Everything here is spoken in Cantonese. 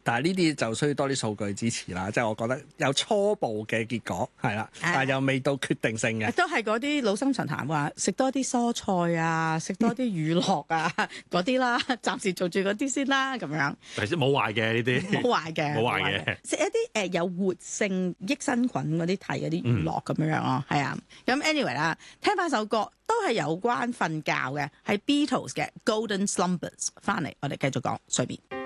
但係呢啲就需要多啲數據支持啦。即係我覺得有初步嘅結果係啦，但係又未到決定性嘅。 都係嗰啲老生常談話，食多啲蔬菜啊，食多啲乳酪啊嗰啲啦，暫時做住嗰啲先啦，咁樣。 其實冇壞嘅呢啲， 冇壞嘅， 冇壞嘅。 食一啲有活性益生菌嗰啲提嗰啲乳酪咁樣咯，係啊。咁 anyway 啦，聽翻首歌都係有關瞓覺嘅，係 Beatles 嘅 Golden Slumbers。翻嚟我哋繼續講睡眠。